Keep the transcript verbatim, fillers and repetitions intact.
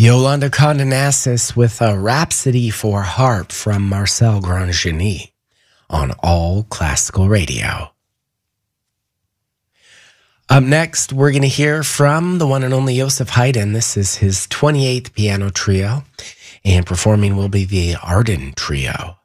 Yolanda Condonassis with a Rhapsody for Harp from Marcel Grangeny on All Classical Radio. Up next, we're going to hear from the one and only Joseph Haydn. This is his twenty-eighth piano trio, and performing will be the Arden Trio.